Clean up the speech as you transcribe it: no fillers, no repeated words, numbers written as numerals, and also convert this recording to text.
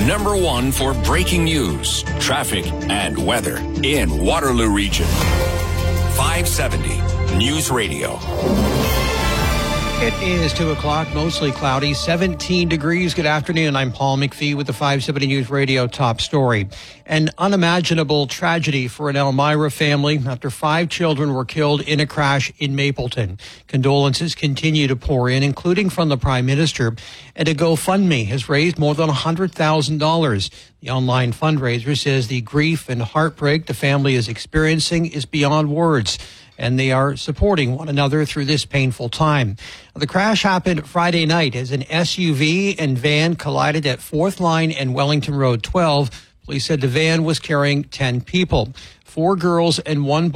#1 for breaking news, traffic, and weather in Waterloo Region. 570 News Radio. It is 2 o'clock, mostly cloudy, 17 degrees. Good afternoon. I'm Paul McPhee with the 570 News Radio top story. An unimaginable tragedy for an Elmira family after 5 children were killed in a crash in Mapleton. Condolences continue to pour in, including from the Prime Minister. And a GoFundMe has raised more than $100,000. The online fundraiser says the grief and heartbreak the family is experiencing is beyond words, and they are supporting one another through this painful time. The crash happened Friday night as an SUV and van collided at 4th Line and Wellington Road 12. Police said the van was carrying 10 people, 4 girls and 1 boy.